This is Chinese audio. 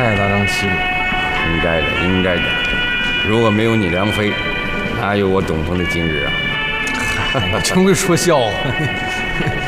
太大张旗鼓。 应该的，应该的。如果没有你梁飞，哪有我董鹏的今日啊？ 真会说笑话。